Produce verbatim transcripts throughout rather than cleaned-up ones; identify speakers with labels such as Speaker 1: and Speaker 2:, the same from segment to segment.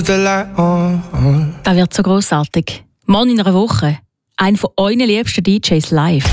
Speaker 1: Das wird so grossartig. Morgen in einer Woche. Einer von euren liebsten D Js live.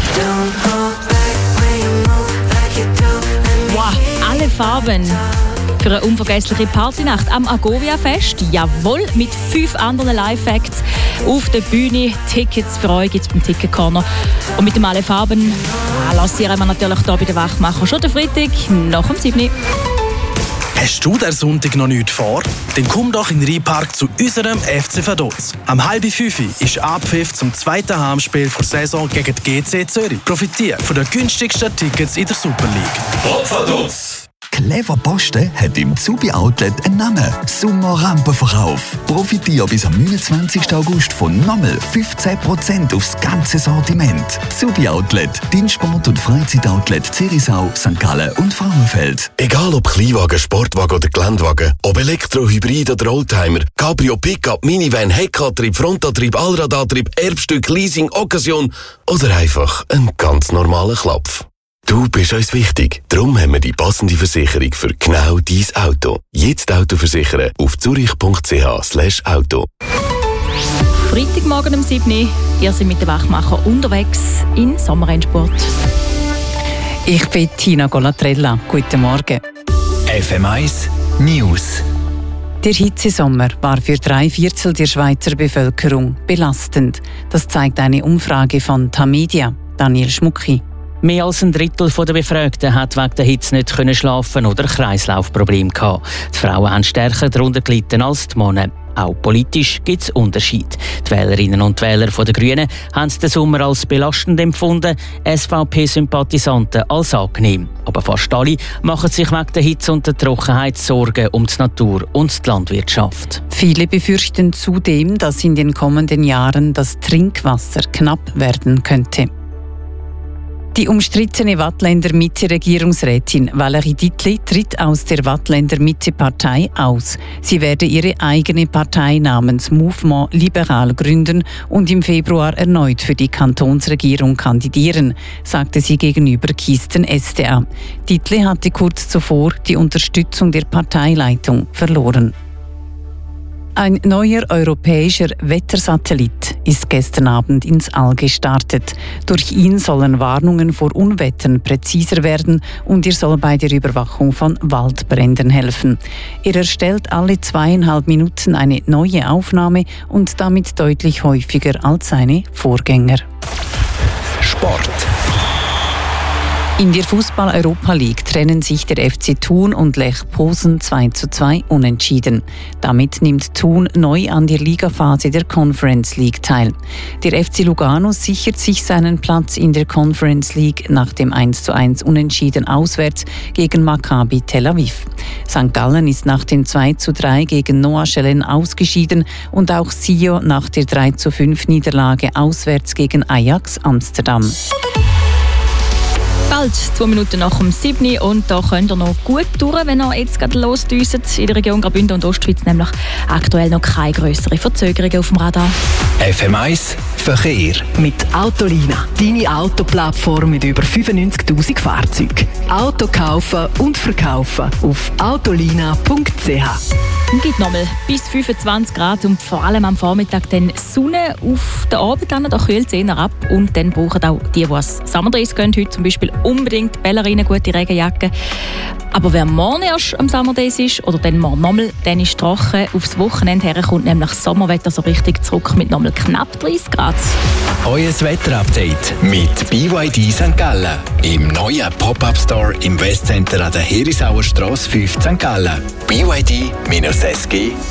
Speaker 1: Wow, alle Farben. Für eine unvergessliche Partynacht am Agovia-Fest. Jawohl, mit fünf anderen Live-Acts auf der Bühne. Tickets für euch gibt es beim Ticket-Corner. Und mit dem «Alle Farben» ah, lancieren wir natürlich hier bei den Wachmachern schon den Freitag nach dem siebten
Speaker 2: Hast du den Sonntag noch nichts vor? Dann komm doch in den Rheinpark zu unserem F C Vaduz. Am halb fünf ist Abpfiff zum zweiten Heimspiel der Saison gegen die G C Zürich. Profitiere von den günstigsten Tickets in der Super League.
Speaker 3: Top Vaduz!
Speaker 4: Clever Posten hat im Zubi Outlet einen Namen. Sommer-Rampenverkauf. Profitiere bis am neunundzwanzigsten August von nochmal fünfzehn Prozent aufs ganze Sortiment. Zubi Outlet, dein Sport- und Freizeitoutlet Zirisau, Sankt Gallen und Frauenfeld.
Speaker 3: Egal ob Kleinwagen, Sportwagen oder Geländewagen, ob Elektro, Hybrid oder Oldtimer, Cabrio, Pickup, Minivan, Heckantrieb, Frontantrieb, Allradantrieb, Erbstück, Leasing, Occasion oder einfach ein ganz normaler Klapf. Du bist uns wichtig, darum haben wir die passende Versicherung für genau dein Auto. Jetzt Auto versichern auf zurich.ch slash Auto.
Speaker 1: Freitagmorgen um sieben. Ihr seid mit den Wachmachern unterwegs in Sommerrennsport.
Speaker 5: Ich bin Tina Golatrella. Guten Morgen.
Speaker 6: F M eins News.
Speaker 5: Der Hitzesommer war für drei Viertel der Schweizer Bevölkerung belastend. Das zeigt eine Umfrage von Tamedia. Daniel Schmucki.
Speaker 7: Mehr als ein Drittel der Befragten hat wegen der Hitze nicht schlafen oder Kreislaufprobleme gehabt. Die Frauen haben stärker darunter gelitten als die Männer. Auch politisch gibt es Unterschiede. Die Wählerinnen und Wähler der Grünen haben den Sommer als belastend empfunden, S V P-Sympathisanten als angenehm. Aber fast alle machen sich wegen der Hitze und der Trockenheit Sorgen um die Natur und die Landwirtschaft.
Speaker 5: Viele befürchten zudem, dass in den kommenden Jahren das Trinkwasser knapp werden könnte. Die umstrittene Waadtländer Mitte-Regierungsrätin Valérie Dittli tritt aus der Waadtländer Mitte-Partei aus. Sie werde ihre eigene Partei namens Mouvement Libéral gründen und im Februar erneut für die Kantonsregierung kandidieren, sagte sie gegenüber Kisten S D A. Dittli hatte kurz zuvor die Unterstützung der Parteileitung verloren. Ein neuer europäischer Wettersatellit ist gestern Abend ins All gestartet. Durch ihn sollen Warnungen vor Unwettern präziser werden und er soll bei der Überwachung von Waldbränden helfen. Er erstellt alle zweieinhalb Minuten eine neue Aufnahme und damit deutlich häufiger als seine Vorgänger.
Speaker 6: Sport.
Speaker 5: In der Fußball-Europa League trennen sich der F C Thun und Lech Posen zwei zu zwei unentschieden. Damit nimmt Thun neu an der Ligaphase der Conference League teil. Der F C Lugano sichert sich seinen Platz in der Conference League nach dem eins zu eins Unentschieden auswärts gegen Maccabi Tel Aviv. Sankt Gallen ist nach dem zwei zu drei gegen Noah Schellen ausgeschieden und auch Sio nach der drei zu fünf Niederlage auswärts gegen Ajax Amsterdam.
Speaker 1: Bald zwei Minuten nach dem siebten und da könnt ihr noch gut durch, wenn ihr jetzt gerade losdüset. In der Region Graubünden und Ostschweiz nämlich aktuell noch keine grösseren Verzögerungen auf dem Radar.
Speaker 6: F M eins Verkehr.
Speaker 8: Mit Autolina, deine Autoplattform mit über fünfundneunzigtausend Fahrzeugen. Auto kaufen und verkaufen auf autolina punkt c h.
Speaker 1: Es gibt nochmal bis fünfundzwanzig Grad und vor allem am Vormittag dann Sonne. Auf den Abend dann, da kühlt es eher ab und dann brauchen auch die, die ans Summerdress gehen, heute zum Beispiel unbedingt Ballerine, gute Regenjacke. Aber wer morgen erst am Summerdress ist oder dann morgen nochmal, dann ist trocken. Aufs Wochenende her kommt nämlich Sommerwetter so richtig zurück mit nochmal knapp dreißig Grad.
Speaker 6: Euer Wetterupdate mit B Y D Sankt Gallen. Im neuen Pop-Up-Store im Westcenter an der Herisauer Strasse fünf Sankt Gallen. b y d dash s g